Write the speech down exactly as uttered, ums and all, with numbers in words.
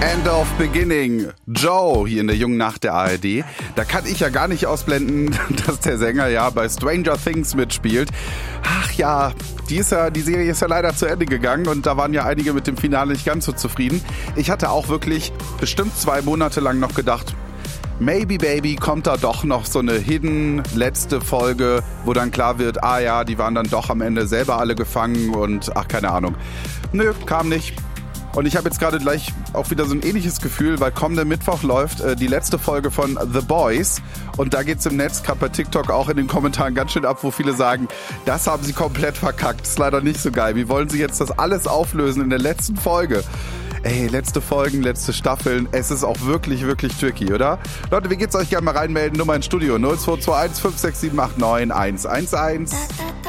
End of Beginning. Joe hier in der jungen Nacht der A R D. Da kann ich ja gar nicht ausblenden, dass der Sänger ja bei Stranger Things mitspielt. Ach ja, die, ist ja, die Serie ist ja leider zu Ende gegangen und da waren ja einige mit dem Finale nicht ganz so zufrieden. Ich hatte auch wirklich bestimmt zwei Monate lang noch gedacht, maybe baby, kommt da doch noch so eine hidden letzte Folge, wo dann klar wird, ah ja, die waren dann doch am Ende selber alle gefangen und ach, keine Ahnung. Nö, kam nicht. Und ich habe jetzt gerade gleich auch wieder so ein ähnliches Gefühl, weil kommender Mittwoch läuft äh, die letzte Folge von The Boys. Und da geht's im Netz, gerade bei TikTok auch in den Kommentaren ganz schön ab, wo viele sagen, das haben sie komplett verkackt. Das ist leider nicht so geil. Wie wollen sie jetzt das alles auflösen in der letzten Folge? Ey, letzte Folgen, letzte Staffeln. Es ist auch wirklich, wirklich tricky, oder? Leute, wie geht's euch? Gerne mal reinmelden. Nummer ins Studio null zwei zwei eins fünf sechs sieben acht neun eins eins eins.